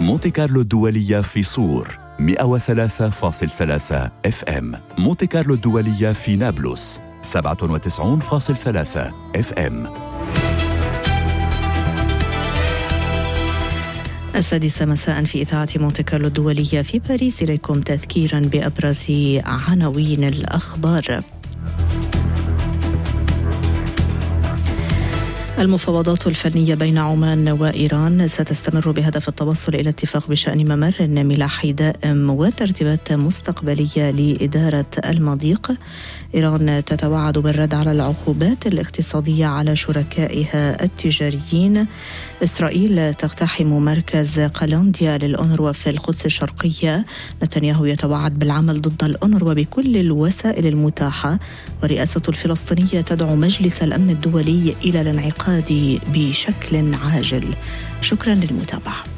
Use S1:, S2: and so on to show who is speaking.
S1: مونتي كارلو الدولية في صور 103.3 FM. مونتي كارلو الدولية في نابلس 97.3 FM.
S2: 6 مساء في إذاعة مونتي كارلو الدولية في باريس. إليكم تذكيرا بأبرز عناوين الأخبار. المفاوضات الفنية بين عمان وإيران ستستمر بهدف التوصل إلى اتفاق بشأن ممر ملاحي دائم وترتيبات مستقبلية لإدارة المضيق. إيران تتوعد بالرد على العقوبات الاقتصادية على شركائها التجاريين. إسرائيل تقتحم مركز قلانديا للأونروا في القدس الشرقية. نتنياهو يتوعد بالعمل ضد الأونروا بكل الوسائل المتاحة. ورئاسة الفلسطينية تدعو مجلس الأمن الدولي إلى الانعقاد بشكل عاجل. شكرا للمتابعة.